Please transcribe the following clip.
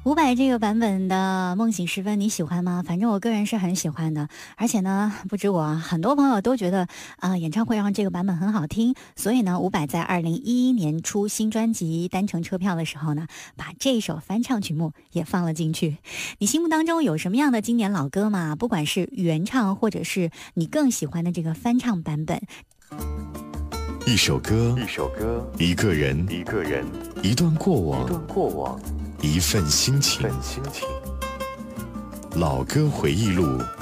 伍佰这个版本的《梦醒时分》你喜欢吗？反正我个人是很喜欢的，而且呢，不止我，很多朋友都觉得演唱会上这个版本很好听，所以呢，伍佰在2011年出新专辑《单程车票》的时候呢，把这首翻唱曲目也放了进去。你心目当中有什么样的经典老歌吗？不管是原唱，或者是你更喜欢的这个翻唱版本。 一首歌，一个人，一段过往，一份心情。老歌回忆录，